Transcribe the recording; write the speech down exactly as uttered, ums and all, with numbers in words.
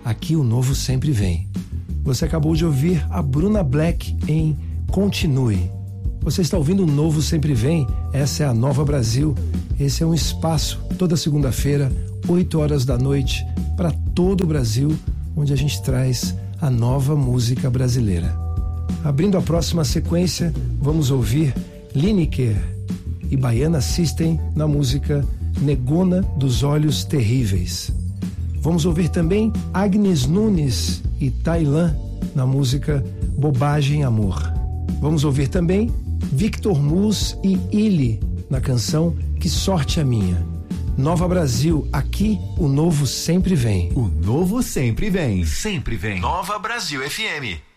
aqui o novo sempre vem. Você acabou de ouvir a Bruna Black em Continue. Você está ouvindo o Novo Sempre Vem, essa é a Nova Brasil. Esse é um espaço, toda segunda-feira, oito horas da noite, para todo o Brasil, onde a gente traz a nova música brasileira. Abrindo a próxima sequência, vamos ouvir Lineker e Baiana System na música Negona dos Olhos Terríveis. Vamos ouvir também Agnes Nunes e Tailã na música Bobagem Amor. Vamos ouvir também Victor Mus e Illy na canção Que Sorte a Minha. Nova Brasil, aqui o novo sempre vem. O novo sempre vem. Sempre vem. Nova Brasil F M.